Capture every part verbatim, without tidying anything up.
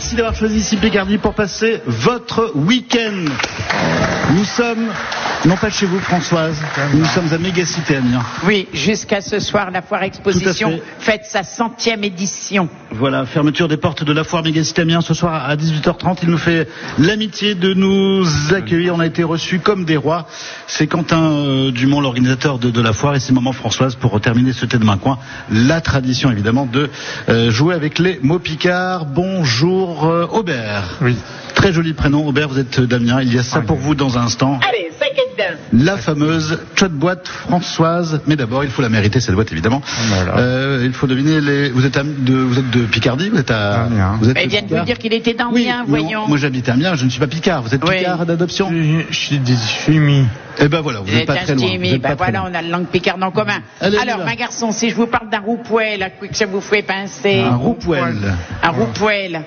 Merci d'avoir choisi ici Picardie pour passer votre week-end. Nous sommes, non pas chez vous Françoise, nous sommes à Mégacité Amiens. Oui, jusqu'à ce soir, la foire exposition fête sa centième édition. Voilà, fermeture des portes de la foire Mégacité Amiens ce soir à dix-huit heures trente. Il nous fait l'amitié de nous accueillir. On a été reçus comme des rois. C'est Quentin euh, Dumont, l'organisateur de, de la foire, et c'est maman Françoise pour terminer ce thé de main coin. La tradition évidemment de euh, jouer avec les mots picards. Bonjour euh, Aubert. Oui. Très joli prénom, Aubert, vous êtes d'Amiens. Il y a ça pour vous dans un instant. Allez, ça dedans. La fameuse chouette boîte Françoise. Mais d'abord, il faut la mériter, cette boîte, évidemment. Voilà. Euh, il faut deviner les. Vous êtes, de... vous êtes de Picardie, vous êtes à. Amiens. Vous êtes Mais il vient de vous dire qu'il était d'Amiens, oui, voyons. Non, moi j'habite à Amiens, je ne suis pas Picard. Vous êtes Oui. Picard d'adoption? Je, je suis des Chimie. Eh ben voilà, vous n'êtes pas très loin. Vous êtes ben pas très voilà, loin. on a la langue picarde en commun. Allez, Alors, là. ma garçon, si je vous parle d'un roux-poêle, à quoi que ça vous fait pincer? Un roux-poêle. Un roux-poêle.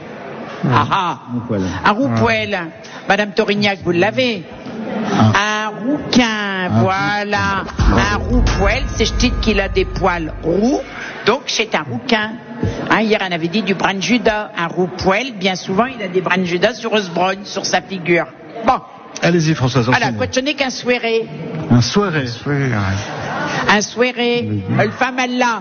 Ah ah. Roux-poêle. Un roux-poêle. Madame Torignac, vous l'avez. Ah. Un rouquin, Un voilà. Un roux-poêle, c'est je titre qu'il a des poils roux, donc c'est un rouquin. Hein, hier, on avait dit du brin de Judas. Un roux-poêle, bien souvent, il a des brins de Judas sur ce brogne, sur sa figure. Bon. Allez-y, Françoise. Voilà, enchaînez. quoi, ce n'est qu'un soirée. Un soirée. Oui, ouais. Un soirée. Le femme, elle l'a.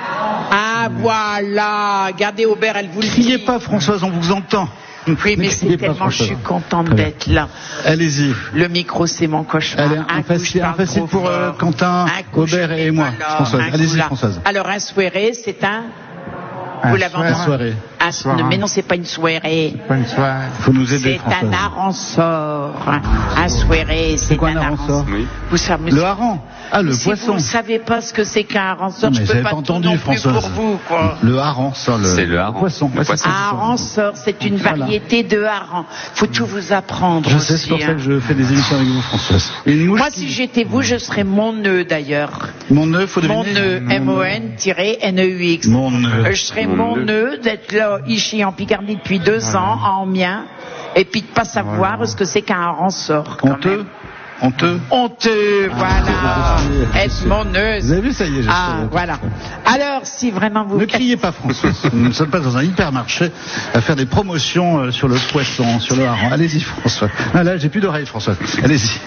Ah, voilà. Regardez, Aubert, elle vous le dit. Criez pas, Françoise, on vous entend. Oui, mais Ne c'est criez pas, tellement, je Françoise. suis contente Très bien. d'être là. Allez-y. Le micro, c'est mon cauchemar. Allez, un coup, facile, je parle un facile trop pour euh, fort. Quentin, Un coup, Aubert je et moi. fais alors, Françoise. un coup, Allez-y, là. Françoise. Alors, un soirée, c'est un... Un Vous l'avez soir. entendu? Un soirée. Un- Soir. Mais non, c'est pas une soirée. Bonne soirée. Faut nous aider, C'est Françoise. un harançor. Un soirée, c'est quoi un un harançor? harançor. Oui. Vous savez, Le hareng. Ah, le si poisson. vous ne savez pas ce que c'est qu'un harançor, Non, je mais peux j'avais pas, pas tout entendu, non plus Françoise. pour vous, quoi. Le hareng, ça, le. C'est le hareng. Poisson. Le Ouais, c'est poisson. ça. Un harançor, c'est une Voilà. variété de hareng. Faut tout vous apprendre Je aussi. sais, c'est pour ça hein. que je fais des émissions avec vous, Françoise. Une mouche Moi, qui- si j'étais vous, je serais mon nœud, d'ailleurs. Mon nœud, faut deviner. Mon nœud, M O N N E U X. Mon nœud. Euh, Je serais Mon mon nœud. nœud d'être là, ici, en Picardie, depuis deux ans, en mien, et puis de pas savoir Voilà. ce que c'est qu'un harançor, quand Honteux. même. Honteux. Honteux, voilà. je Être sais. mon nœud. Vous avez vu, ça y est, j'ai Ah, trouvé. voilà. Alors, si vraiment vous... Ne criez pas, Françoise. Nous ne sommes pas dans un hypermarché à faire des promotions euh, sur le poisson, sur le hareng. Allez-y, François. Ah, là, j'ai plus d'oreilles, François. Allez-y.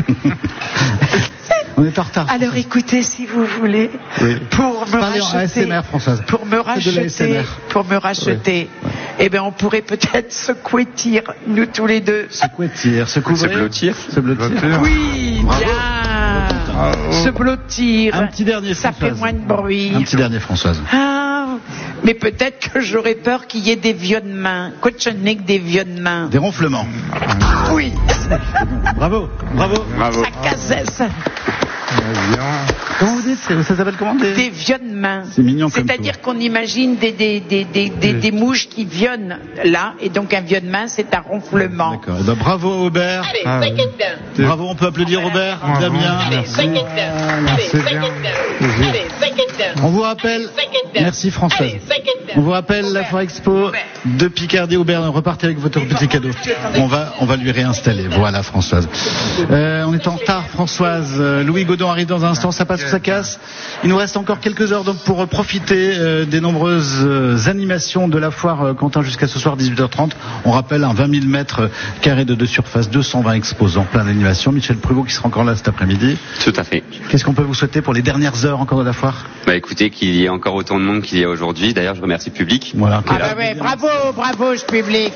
On est en retard. Alors, écoutez, si vous voulez, Oui. pour me Parlez en A S M R, racheter, Françoise. pour me Faites de racheter, l'A S M R. pour me racheter, eh ben, on pourrait peut-être se couettir, nous tous les deux. Se couettir, se couvrir. Se blottir. Se blottir. Blottir. Oui, Bravo. bien. Bravo. Se blottir. Un petit dernier, Ça Françoise. fait moins de bruit. Un petit dernier, Françoise. Ah, mais peut-être que j'aurais peur qu'il y ait des vieux de main. Quoi que je n'ai que des vieux de main. Des ronflements. Oui, Bravo, bravo. Bravo. ça cassait ça. Bien. Comment vous dites? Ça ça s'appelle comment des... Des vieux de main. C'est mignon comme C'est-à-dire qu'on imagine des, des, des, des, des, des mouches qui viennent là, et donc un vieux de main, c'est un ronflement. D'accord. Eh ben, bravo, Aubert. Allez, Ah, cinq oui. et dedans. Bravo, on peut applaudir Aubert, Bravo. Damien. Allez, Merci. cinq et dedans. Allez, C'est cinq et bien. dedans. Allez, cinq et dedans. On vous rappelle, Cinq et dedans. merci Françoise. Allez, cinq et dedans. On vous rappelle la Aubert. Foire Expo Aubert. de Picardie. Aubert, repartez avec votre petit cadeau. On va, on va lui réinstaller. Voilà, Françoise. Euh, on est en retard, Françoise. Euh, Louis Godon arrive dans un instant. Ça passe ou ça casse. Il nous reste encore quelques heures donc pour profiter euh, des nombreuses euh, animations de la foire euh, Quentin jusqu'à ce soir dix-huit heures trente. On rappelle un vingt mille mètres carrés de, de surface, deux cent vingt exposants, plein d'animations. Michel Pruvot qui sera encore là cet après-midi. Tout à fait. Qu'est-ce qu'on peut vous souhaiter pour les dernières heures encore de la foire? Bah écoutez, qu'il y ait encore autant de monde qu'il y a aujourd'hui. D'ailleurs, je remercie le public. Voilà. Ah bah ouais, bravo, bravo, ce public.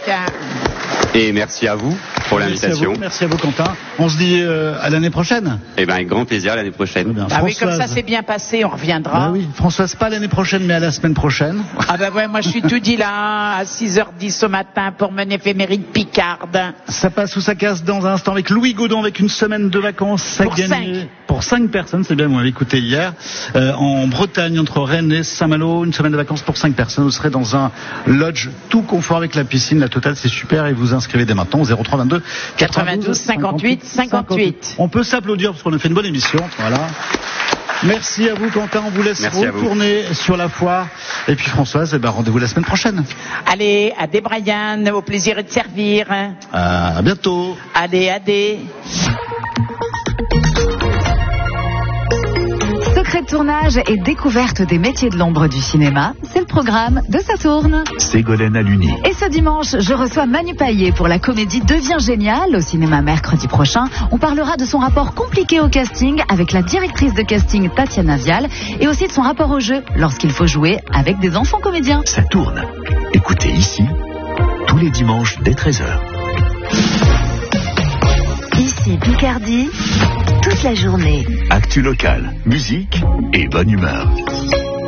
Et merci à vous pour Merci à l'invitation. vous, merci à vous, Quentin. On se dit euh, à l'année prochaine. Et ben avec grand plaisir l'année prochaine. Très bien. Ah oui, comme ça Françoise. c'est bien passé, on reviendra. Bah oui, Françoise, pas l'année prochaine, mais à la semaine prochaine. Ah bah ouais, moi je suis tout dit là, à six heures dix au matin pour mon éphéméride picarde. Ça passe ou ça casse dans un instant avec Louis Godon, avec une semaine de vacances à Pour gagner. cinq. Pour cinq personnes, c'est bien, vous m'avez écouté hier. Euh, en Bretagne, entre Rennes et Saint-Malo, une semaine de vacances pour cinq personnes. Vous serez dans un lodge tout confort avec la piscine. La totale, c'est super. Et vous inscrivez dès maintenant au zéro trois vingt-deux quatre-vingt-douze cinquante-huit cinquante-huit. On peut s'applaudir parce qu'on a fait une bonne émission. Voilà. Merci à vous, Quentin. On vous laisse Merci à vous. retourner sur la foire. Et puis Françoise, eh ben, rendez-vous la semaine prochaine. Allez, à des Brian, au plaisir de servir. À bientôt. Allez, à des. Secrets de tournage et découverte des métiers de l'ombre du cinéma, c'est le programme de Ça tourne. Ségolène Aluni. Et ce dimanche, je reçois Manu Payet pour la comédie Devient génial au cinéma mercredi prochain. On parlera de son rapport compliqué au casting avec la directrice de casting Tatiana Vial et aussi de son rapport au jeu lorsqu'il faut jouer avec des enfants comédiens. Ça tourne. Écoutez ici, tous les dimanches dès treize heures. Ici Picardie, toute la journée. Actu local, musique et bonne humeur.